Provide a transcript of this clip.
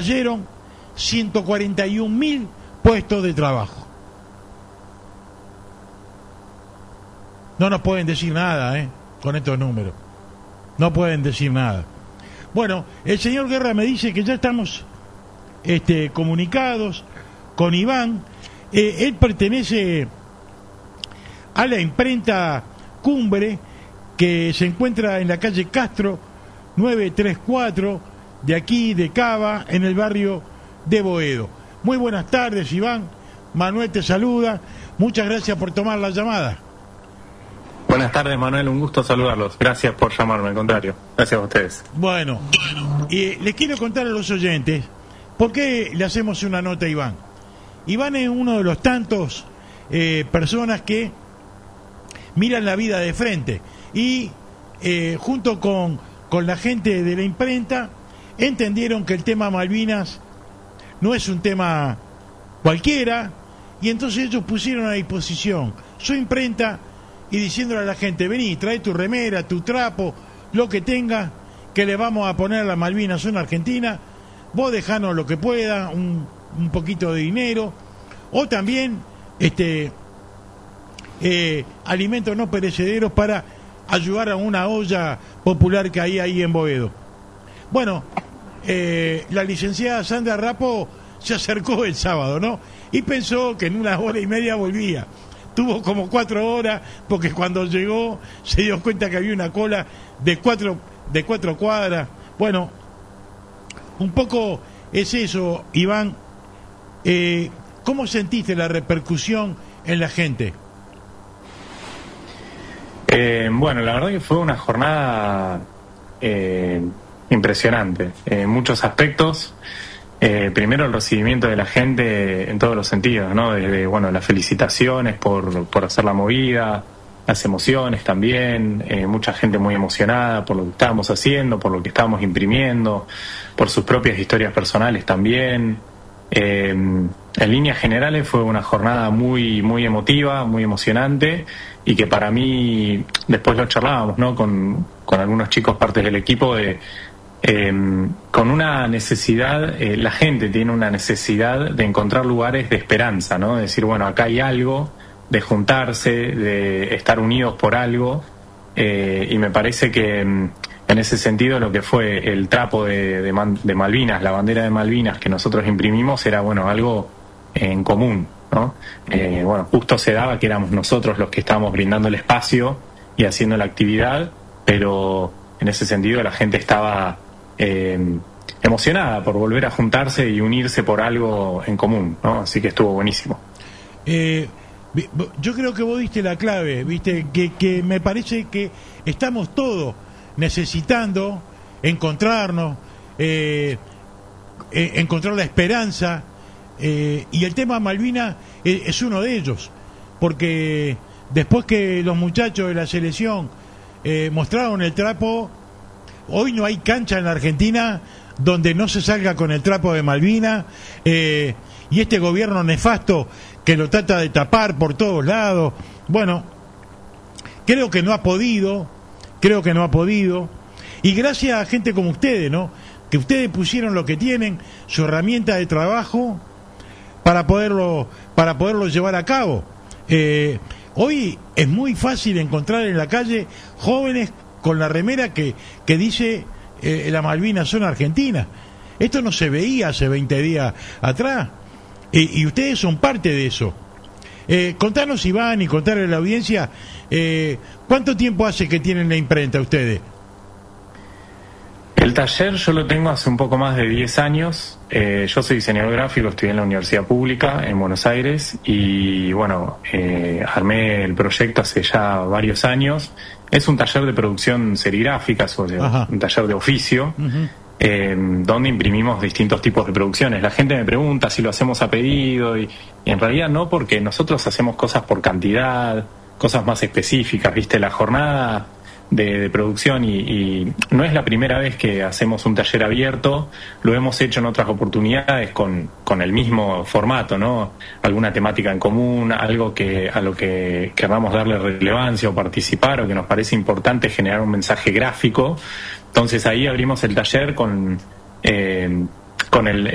cayeron 141.000 puestos de trabajo. No nos pueden decir nada, con estos números. No pueden decir nada. Bueno, el señor Guerra me dice que ya estamos comunicados con Iván. Él pertenece a la imprenta Cumbre, que se encuentra en la calle Castro 934, de aquí de Cava, en el barrio de Boedo. Muy buenas tardes, Iván. Manuel te saluda. Muchas gracias por tomar la llamada. Buenas tardes, Manuel, un gusto saludarlos. Gracias por llamarme, al contrario. Gracias a ustedes. Bueno, les quiero contar a los oyentes por qué le hacemos una nota a Iván. Iván es uno de los tantos personas que miran la vida de frente y junto con la gente de la imprenta entendieron que el tema Malvinas no es un tema cualquiera, y entonces ellos pusieron a disposición su imprenta y diciéndole a la gente: vení, trae tu remera, tu trapo, lo que tengas, que le vamos a poner a las Malvinas son Argentina, vos dejanos lo que pueda, un poquito de dinero, o también alimentos no perecederos para ayudar a una olla popular que hay ahí en Boedo. Bueno, la licenciada Sandra Rapo se acercó el sábado, ¿no? Y pensó que en 1 hora y media volvía. Tuvo como 4 horas, porque cuando llegó se dio cuenta que había una cola de cuatro cuadras. Bueno, un poco es eso, Iván. ¿Cómo sentiste la repercusión en la gente? Bueno, la verdad que fue una jornada impresionante en muchos aspectos. Primero, el recibimiento de la gente en todos los sentidos, ¿no? Desde, las felicitaciones por hacer la movida, las emociones también, mucha gente muy emocionada por lo que estábamos haciendo, por lo que estábamos imprimiendo, por sus propias historias personales también. En líneas generales fue una jornada muy, muy emotiva, muy emocionante, y que para mí, después lo charlábamos, ¿no? Con algunos chicos, partes del equipo, con una necesidad, la gente tiene una necesidad de encontrar lugares de esperanza, ¿no? De decir, acá hay algo, de juntarse, de estar unidos por algo, y me parece que en ese sentido lo que fue el trapo de Malvinas, la bandera de Malvinas que nosotros imprimimos era, algo en común, ¿no? Justo se daba que éramos nosotros los que estábamos brindando el espacio y haciendo la actividad, pero en ese sentido la gente estaba emocionada por volver a juntarse y unirse por algo en común, ¿no? Así que estuvo buenísimo. Yo creo que vos diste la clave, viste, que me parece que estamos todos necesitando encontrarnos, encontrar la esperanza, y el tema Malvinas es uno de ellos, porque después que los muchachos de la selección mostraron el trapo, hoy no hay cancha en la Argentina donde no se salga con el trapo de Malvinas, y este gobierno nefasto que lo trata de tapar por todos lados. Creo que no ha podido, y gracias a gente como ustedes, ¿no? Que ustedes pusieron lo que tienen, su herramienta de trabajo para poderlo llevar a cabo. Hoy es muy fácil encontrar en la calle jóvenes con la remera que dice las Malvinas son Argentinas. Esto no se veía hace 20 días atrás, y ustedes son parte de eso. Contanos, Iván, y contarle a la audiencia, ¿cuánto tiempo hace que tienen la imprenta ustedes? El taller yo lo tengo hace un poco más de 10 años. Yo soy diseñador gráfico, estudié en la Universidad Pública en Buenos Aires y armé el proyecto hace ya varios años. Es un taller de producción serigráfica, un taller de oficio, donde imprimimos distintos tipos de producciones. La gente me pregunta si lo hacemos a pedido y en realidad no, porque nosotros hacemos cosas por cantidad, cosas más específicas, ¿viste? La jornada de producción y no es la primera vez que hacemos un taller abierto, lo hemos hecho en otras oportunidades con el mismo formato, ¿no? Alguna temática en común, algo a lo que queramos darle relevancia o participar, o que nos parece importante generar un mensaje gráfico. Entonces ahí abrimos el taller con el